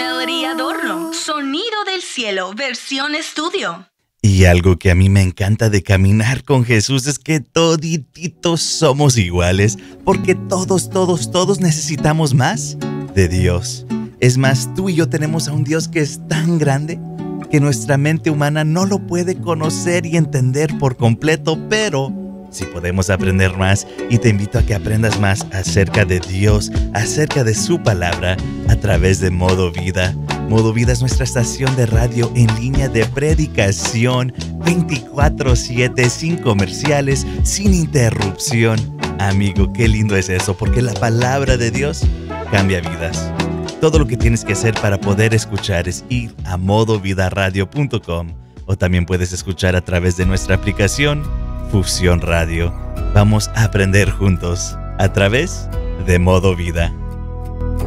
Melody Adorno, Sonido del Cielo, versión estudio. Y algo que a mí me encanta de caminar con Jesús es que todititos somos iguales, porque todos necesitamos más de Dios. Es más, tú y yo tenemos a un Dios que es tan grande que nuestra mente humana no lo puede conocer y entender por completo, pero sí podemos aprender más, y te invito a que aprendas más acerca de Dios, acerca de su palabra, a través de Modo Vida. Modo Vida es nuestra estación de radio en línea de predicación 24/7, sin comerciales, sin interrupción. Amigo, qué lindo es eso, porque la palabra de Dios cambia vidas. Todo lo que tienes que hacer para poder escuchar es ir a modovidaradio.com, o también puedes escuchar a través de nuestra aplicación Fusión Radio. Vamos a aprender juntos a través de Modo Vida.